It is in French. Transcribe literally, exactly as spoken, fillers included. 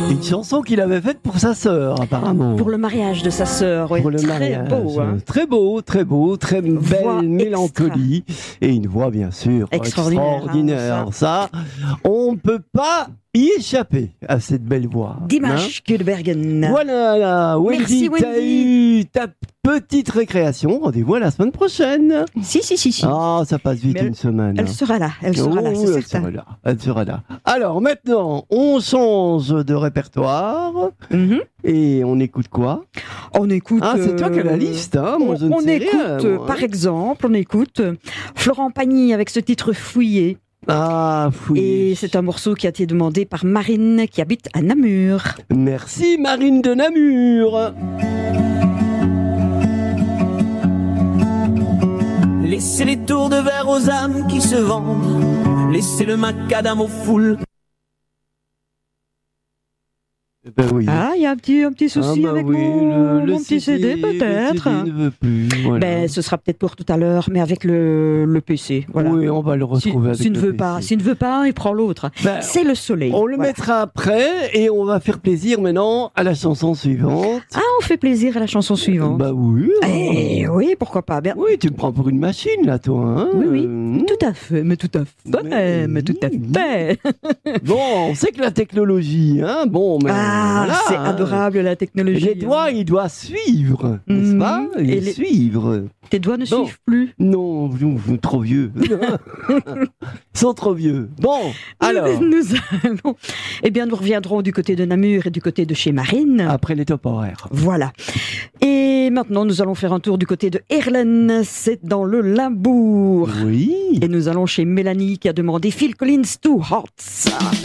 Une chanson qu'il avait faite pour sa sœur, apparemment. Pour le mariage de sa sœur, oui. Pour le très mariage. beau. Hein. Très beau, très beau, très Voix belle mélancolie. Et une voix, bien sûr, extraordinaire. extraordinaire. Hein, ça. ça, on ne peut pas y échapper à cette belle voix. Dimanche hein Kuhlbergen. Voilà, là, Wendy, Merci, Wendy. t'as eu ta petite récréation. Rendez-vous à la semaine prochaine. Si, si, si, si. Ah, ça passe vite Mais elle- une semaine. Elle sera là, elle sera Oh, là, c'est elle certain. sera là, elle sera là. Alors maintenant, on change de répertoire Mhm. et on écoute quoi? On écoute. Ah, c'est toi qui as la euh, liste, hein? Moi, on je ne on sais écoute, rien, euh, moi, par hein. exemple, on écoute euh, Florent Pagny avec ce titre Fouillé. Ah, fouillé. Et c'est un morceau qui a été demandé par Marine qui habite à Namur. Merci Marine de Namur. Laissez les tours de verre aux âmes qui se vendent. Laissez le macadam aux foules. Ben oui. Ah, il y a un petit, un petit souci Ah, bah avec oui, mon, le, le mon petit C D, le peut-être. C D ne veut plus. Voilà. Ben, ce sera peut-être pour tout à l'heure, mais avec le, le P C. Voilà. Oui, on va le Si- retrouver avec S'il ne le veut P C. pas, s'il ne veut pas, il prend l'autre. Ben, C'est le soleil. On le Voilà. mettra après et on va faire plaisir maintenant à la chanson suivante. Ah, on fait plaisir à la chanson suivante. Bah oui. hein. Eh oui, pourquoi pas. Bien. Oui, tu me prends pour une machine là, toi. Hein Oui, oui. Euh, Tout à fait, mais tout à fait, Mais- mais, tout à fait. Bon, on sait que la technologie, hein, bon, mais Ah, voilà, c'est hein. adorable la technologie. Les doigts, ils doivent suivre, n'est-ce Mhm. pas? Ils Et les- suivre. Tes doigts ne Bon. suivent plus. Non, vous, vous, trop vieux. Ils sont trop vieux. Bon, alors, Nous allons. Eh bien, nous reviendrons du côté de Namur et du côté de chez Marine. après les top horaires. Voilà. Et maintenant, nous allons faire un tour du côté de Erlen. C'est dans le Limbourg. Oui. Et nous allons chez Mélanie qui a demandé Phil Collins Two Hearts.